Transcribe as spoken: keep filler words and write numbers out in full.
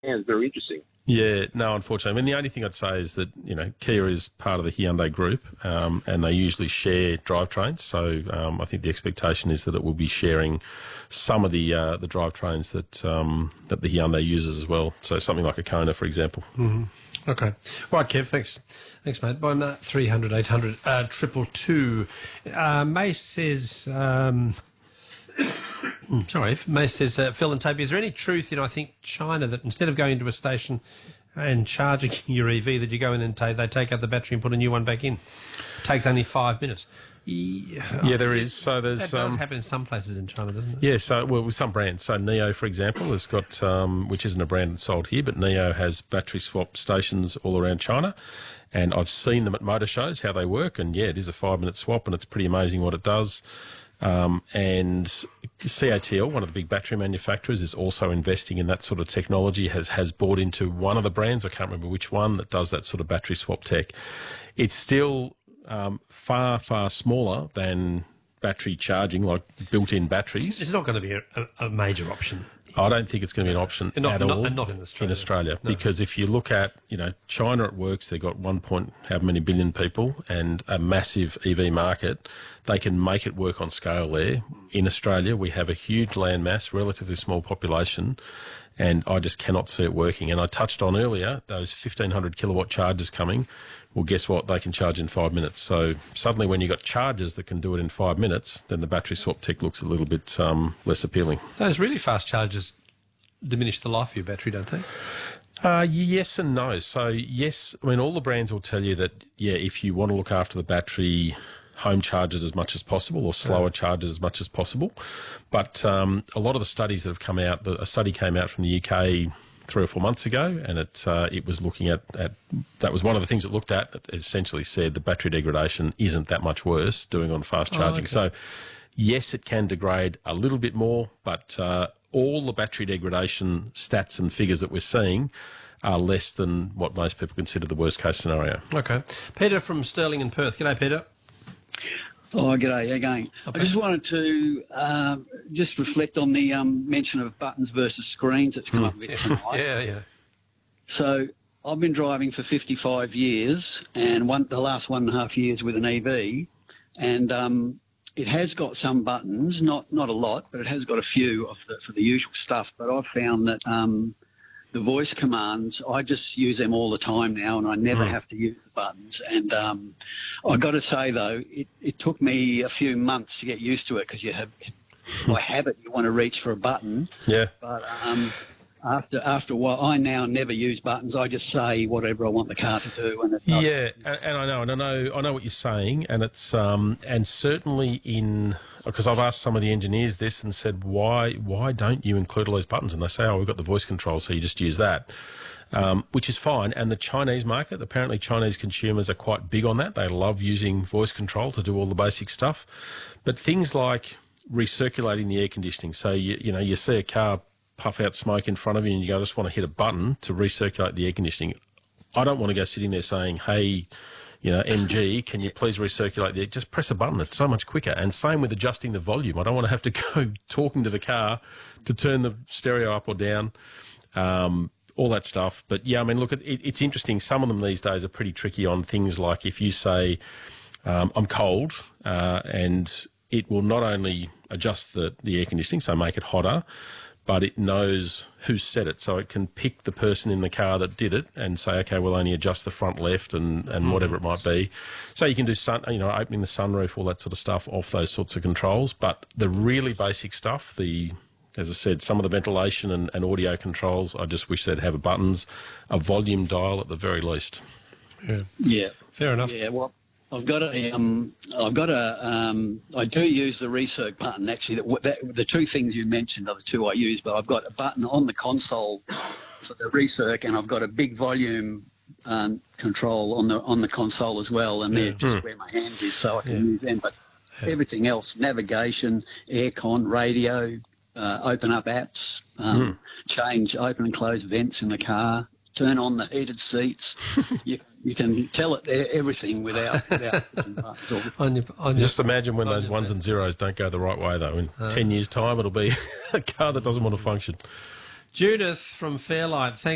it's very interesting. Yeah, no, unfortunately. I mean, the only thing I'd say is that, you know, Kia is part of the Hyundai group, um, and they usually share drivetrains. So um, I think the expectation is that it will be sharing some of the uh, the drivetrains that um, that the Hyundai uses as well. So something like a Kona, for example. Mm-hmm. Okay. Right, Kev, thanks. Thanks, mate. One uh, three hundred, eight hundred, uh, triple two. Uh, Mace says... Um, sorry, Mace says, uh, Phil and Toby, is there any truth in, I think, China, that instead of going into a station and charging your E V, that you go in and take, they take out the battery and put a new one back in? It takes only five minutes. Yeah, yeah, there is. So there's that does um, happen in some places in China, doesn't it? Yeah, so well, with some brands. So Neo, for example, has got, um, which isn't a brand that's sold here, but Neo has battery swap stations all around China. And I've seen them at motor shows, how they work. And yeah, it is a five minute swap and it's pretty amazing what it does. Um, and C A T L, one of the big battery manufacturers, is also investing in that sort of technology, has, has bought into one of the brands, I can't remember which one, that does that sort of battery swap tech. It's still um, far, far smaller than battery charging, like built-in batteries. It's not going to be a, a major option. I don't think it's going to be an option not, at not, all and not in Australia. in Australia no. Because if you look at, you know, China, it works. They've got one point how many billion people and a massive E V market. They can make it work on scale there. In Australia, we have a huge land mass, relatively small population, and I just cannot see it working. And I touched on earlier those fifteen hundred kilowatt chargers coming. Well, guess what? They can charge in five minutes. So suddenly when you've got chargers that can do it in five minutes, then the battery swap tech looks a little bit um, less appealing. Those really fast chargers diminish the life of your battery, don't they? Uh, yes and no. So, yes, I mean, all the brands will tell you that, yeah, if you want to look after the battery, home charges as much as possible or slower yeah. charges as much as possible. But um, a lot of the studies that have come out, the, a study came out from the U K three or four months ago, and it uh, it was looking at, at, that was one of the things it looked at. It essentially said the battery degradation isn't that much worse doing on fast charging. Oh, okay. So, yes, it can degrade a little bit more, but uh, all the battery degradation stats and figures that we're seeing are less than what most people consider the worst case scenario. Okay. Peter from Stirling and Perth. G'day, Peter. Oh, g'day again. Okay. I just wanted to uh, just reflect on the um, mention of buttons versus screens that's come mm. up with tonight. Yeah, yeah. So I've been driving for fifty-five years, and one the last one and a half years with an E V, and um, it has got some buttons, not not a lot, but it has got a few of the, for the usual stuff. But I've found that um, the voice commands, I just use them all the time now, and I never mm. have to use the buttons. And um, I've got to say, though, it, it took me a few months to get used to it, because you have, by habit, you want to reach for a button. Yeah. But um, after after a while, I now never use buttons. I just say whatever I want the car to do. And it does. Yeah, and, and I know, and I know, I know what you're saying, and it's um, and certainly in, because I've asked some of the engineers this and said, why why don't you include all those buttons? And they say, oh, we've got the voice control, so you just use that, um, which is fine. And the Chinese market, apparently Chinese consumers are quite big on that. They love using voice control to do all the basic stuff. But things like recirculating the air conditioning, so you you know you see a car puff out smoke in front of you and you go, I just want to hit a button to recirculate the air conditioning. I don't want to go sitting there saying, hey, you know, M G, can you please recirculate the air? Just press a button. It's so much quicker. And same with adjusting the volume. I don't want to have to go talking to the car to turn the stereo up or down, um, all that stuff. But, yeah, I mean, look, it, it's interesting. Some of them these days are pretty tricky on things like if you say, um, I'm cold, uh, and it will not only adjust the, the air conditioning, so make it hotter, but it knows who set it, so it can pick the person in the car that did it and say, okay, we'll only adjust the front left and, and mm. whatever it might be. So you can do, sun, you know, opening the sunroof, all that sort of stuff off those sorts of controls. But the really basic stuff, the, as I said, some of the ventilation and, and audio controls, I just wish they'd have buttons, a volume dial at the very least. Yeah, yeah. Fair enough. Yeah, well, I've got a, um, I've got a, um, I do use the recirc button, actually. That, that, the two things you mentioned are the two I use, but I've got a button on the console for the recirc, and I've got a big volume um, control on the on the console as well, and yeah. they're just mm. where my hand is, so I can yeah. use them. But yeah. everything else, navigation, aircon, radio, uh, open up apps, um, mm. change, open and close vents in the car, turn on the heated seats. you, you can tell it everything without without buttons. on your, on Just your, imagine when those ones and zeros don't go the right way, though. In uh, ten years' time, it'll be a car that doesn't want to function. Judith from Fairlight, thank